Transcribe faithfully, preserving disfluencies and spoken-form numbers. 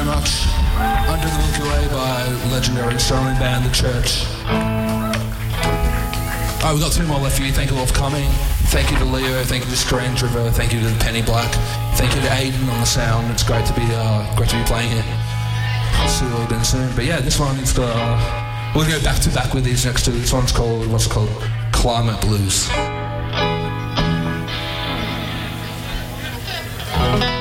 much. Under the Milky Way by legendary Australian band The Church. Alright, we've got two more left for you. Thank you all for coming. Thank you to Leo, thank you to Strange River, thank you to Penny Black, thank you to Aiden on the sound. It's great to be uh, great to be playing here. I'll see you all again soon. But yeah, this one is the uh, we're gonna go back to back with these next two. This one's called what's it called? Climate Blues.